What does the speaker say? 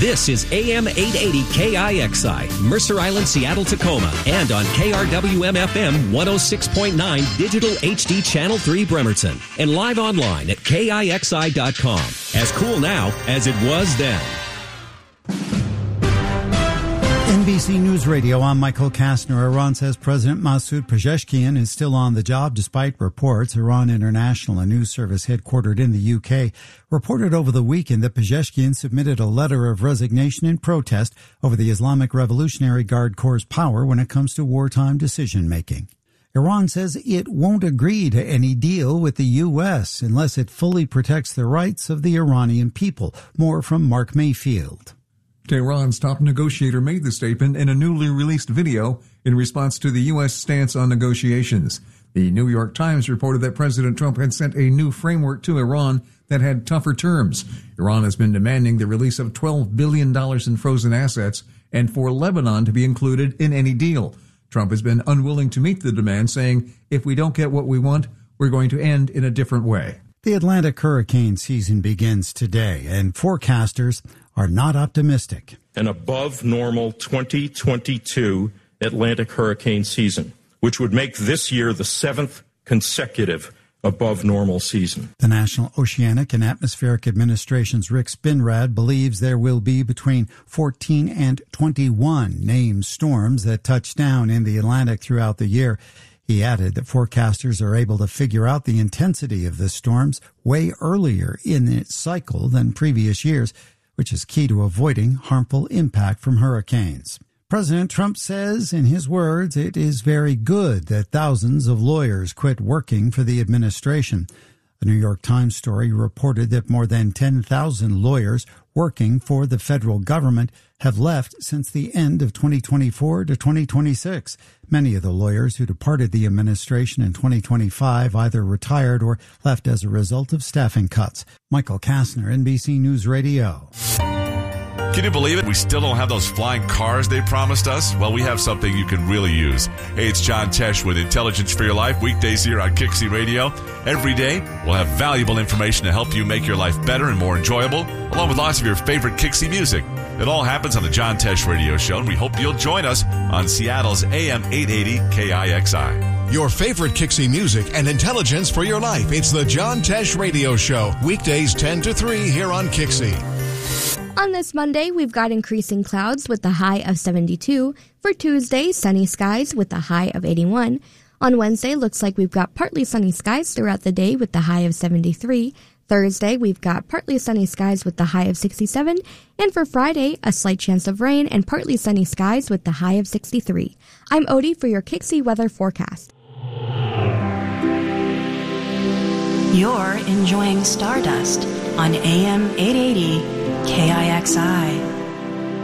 This is AM 880 KIXI, Mercer Island, Seattle, Tacoma, and on KRWM-FM 106.9 Digital HD Channel 3 Bremerton, and live online at KIXI.com. As cool now as it was then. NBC News Radio, I'm Michael Kastner. Iran says President Masoud Pezeshkian is still on the job despite reports. Iran International, a news service headquartered in the UK, reported over the weekend that Pezeshkian submitted a letter of resignation in protest over the Islamic Revolutionary Guard Corps' power when it comes to wartime decision-making. Iran says it won't agree to any deal with the U.S. unless it fully protects the rights of the Iranian people. More from Mark Mayfield. Tehran's top negotiator made the statement in a newly released video in response to the U.S. stance on negotiations. The New York Times reported that President Trump had sent a new framework to Iran that had tougher terms. Iran has been demanding the release of $12 billion in frozen assets and for Lebanon to be included in any deal. Trump has been unwilling to meet the demand, saying, if we don't get what we want, we're going to end in a different way. The Atlantic hurricane season begins today, and forecasters are not optimistic. An above-normal 2022 Atlantic hurricane season, which would make this year the 7th consecutive above-normal season. The National Oceanic and Atmospheric Administration's Rick Spinrad believes there will be between 14 and 21 named storms that touch down in the Atlantic throughout the year. He added that forecasters are able to figure out the intensity of the storms way earlier in its cycle than previous years, which is key to avoiding harmful impact from hurricanes. President Trump says, in his words, it is very good that thousands of lawyers quit working for the administration. A New York Times story reported that more than 10,000 lawyers working for the federal government have left since the end of 2024 to 2026. Many of the lawyers who departed the administration in 2025 either retired or left as a result of staffing cuts. Michael Kastner, NBC News Radio. Can you believe it? We still don't have those flying cars they promised us? Well, we have something you can really use. Hey, it's John Tesh with Intelligence for Your Life, weekdays here on KIXI Radio. Every day, we'll have valuable information to help you make your life better and more enjoyable, along with lots of your favorite KIXI music. It all happens on the John Tesh Radio Show, and we hope you'll join us on Seattle's AM 880 KIXI. Your favorite KIXI music and intelligence for your life. It's the John Tesh Radio Show, weekdays 10 to 3 here on KIXI. On this Monday, we've got increasing clouds with a high of 72. For Tuesday, sunny skies with a high of 81. On Wednesday, looks like we've got partly sunny skies throughout the day with the high of 73. Thursday, we've got partly sunny skies with the high of 67. And for Friday, a slight chance of rain and partly sunny skies with the high of 63. I'm Odie for your KIXI weather forecast. You're enjoying Stardust on AM 880 KIXI.